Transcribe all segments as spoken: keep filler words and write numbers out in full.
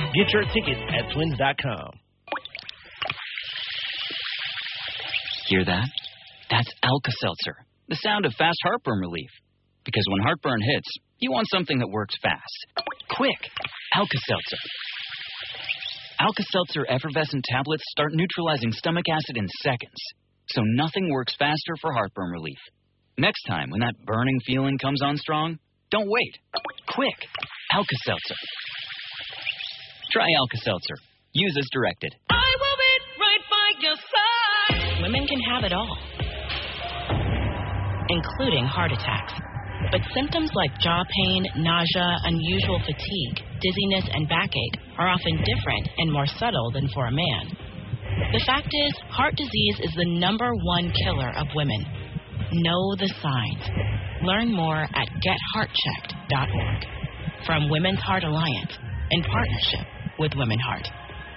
Get your tickets at twins dot com. Hear that? That's Alka-Seltzer, the sound of fast heartburn relief. Because when heartburn hits, you want something that works fast. Quick, Alka-Seltzer. Alka-Seltzer effervescent tablets start neutralizing stomach acid in seconds, so nothing works faster for heartburn relief. Next time, when that burning feeling comes on strong, don't wait. Quick, Alka-Seltzer. Try Alka-Seltzer. Use as directed. I will be right by your side. Women can have it all, including heart attacks. But symptoms like jaw pain, nausea, unusual fatigue, dizziness, and backache are often different and more subtle than for a man. The fact is, heart disease is the number one killer of women. Know the signs. Learn more at get heart checked dot org. From Women's Heart Alliance, in partnership with Women Heart.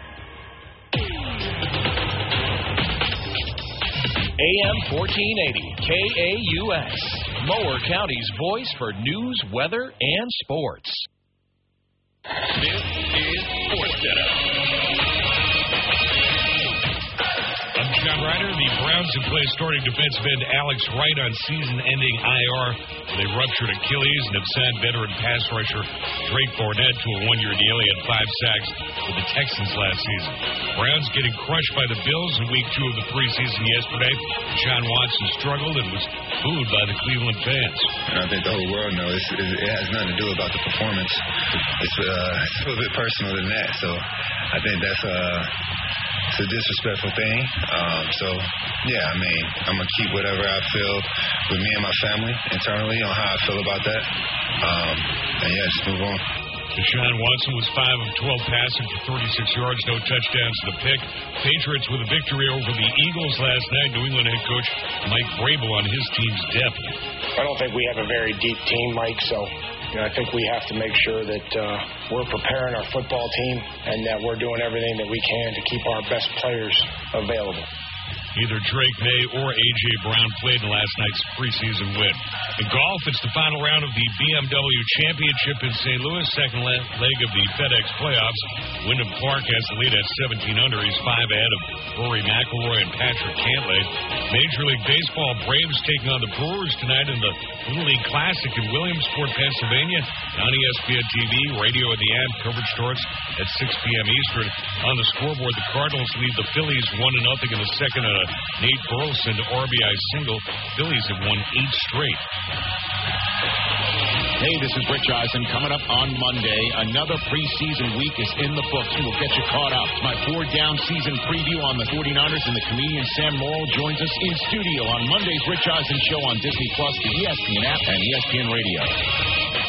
A M fourteen eighty, K A U S, Mower County's voice for news, weather, and sports. This is SportsCenter. I'm John Ryder. The Browns have placed starting defensive end Alex Wright on season-ending I R with a ruptured Achilles and have signed veteran pass rusher Drake Barnett to a one-year deal. He had five sacks with the Texans last season. Browns getting crushed by the Bills in week two of the preseason yesterday. Deshaun Watson struggled and was booed by the Cleveland fans. And I think the whole world knows it, it has nothing to do about the performance. It's, uh, it's a little bit personal than that. So I think that's uh, it's a disrespectful thing. Um, so, yeah, I mean, I'm going to keep whatever I feel with me and my family internally on how I feel about that. Um, and, yeah, just move on. Deshaun Watson was five of twelve passing for thirty-six yards, no touchdowns to the pick. Patriots with a victory over the Eagles last night. New England head coach Mike Vrabel on his team's depth. I don't think we have a very deep team, Mike, so you know, I think we have to make sure that uh, we're preparing our football team and that we're doing everything that we can to keep our best players available. Either Drake May or A J. Brown played in last night's preseason win. In golf, it's the final round of the B M W Championship in Saint Louis, second leg of the FedEx playoffs. Wyndham Clark has the lead at seventeen under. He's five ahead of Rory McIlroy and Patrick Cantlay. Major League Baseball, Braves taking on the Brewers tonight in the Little League Classic in Williamsport, Pennsylvania. On E S P N T V, radio and the ad coverage starts at six p.m. Eastern. On the scoreboard, the Cardinals lead the Phillies one to nothing in the second. Uh, Nate Burleson R B I single. Phillies have won eight straight. Hey, this is Rich Eisen. Coming up on Monday, another preseason week is in the books. We'll get you caught up. My four-down season preview on the forty-niners, and the comedian Sam Morrill joins us in studio on Monday's Rich Eisen Show on Disney Plus, the E S P N app, and E S P N Radio.